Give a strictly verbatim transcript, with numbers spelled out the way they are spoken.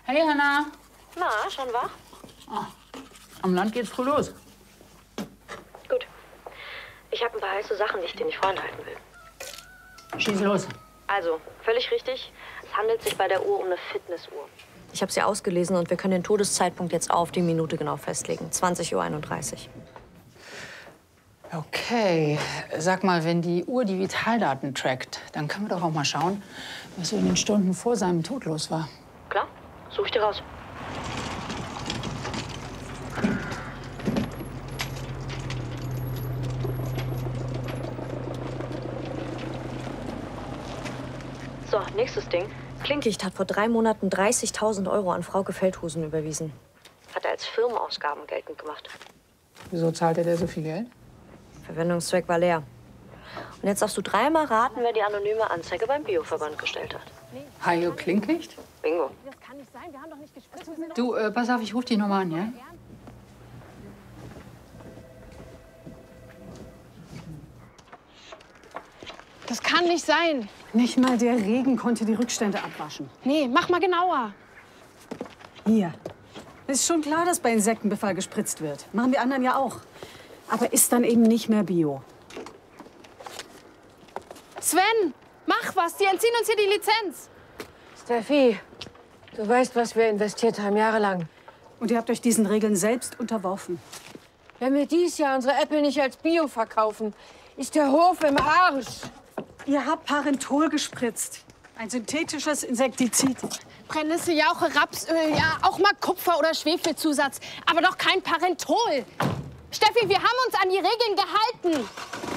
Hey, Hanna. Na, schon wach? Oh, am Land geht's früh los. Gut. Ich habe ein paar heiße Sachen, die ich dir nicht vorenthalten will. Schieß los. Also, völlig richtig. Es handelt sich bei der Uhr um eine Fitnessuhr. Ich habe sie ausgelesen und wir können den Todeszeitpunkt jetzt auf die Minute genau festlegen. zwanzig Uhr einunddreißig. Okay. Sag mal, wenn die Uhr die Vitaldaten trackt, dann können wir doch auch mal schauen, was so in den Stunden vor seinem Tod los war. Klar, such ich dir raus. So, nächstes Ding. Klinkicht hat vor drei Monaten dreißigtausend Euro an Frauke Feldhusen überwiesen. Hat er als Firmenausgaben geltend gemacht. Wieso zahlte der so viel Geld? Verwendungszweck war leer. Und jetzt darfst du dreimal raten, wer die anonyme Anzeige beim Bioverband gestellt hat. Hajo Klinkicht? Bingo. Das kann nicht sein, wir haben doch nicht gespritzt. Du, äh, pass auf, ich ruf dich nochmal an, ja? Das kann nicht sein. Nicht mal der Regen konnte die Rückstände abwaschen. Nee, mach mal genauer. Hier. Ist schon klar, dass bei Insektenbefall gespritzt wird. Machen die anderen ja auch. Aber ist dann eben nicht mehr Bio. Sven, mach was, die entziehen uns hier die Lizenz. Steffi, du weißt, was wir investiert haben, jahrelang. Und ihr habt euch diesen Regeln selbst unterworfen. Wenn wir dies Jahr unsere Äpfel nicht als Bio verkaufen, ist der Hof im Arsch. Ihr habt Parenthol gespritzt. Ein synthetisches Insektizid. Brennnessel, Jauche, Rapsöl, ja, auch mal Kupfer- oder Schwefelzusatz. Aber doch kein Parenthol. Steffi, wir haben uns an die Regeln gehalten.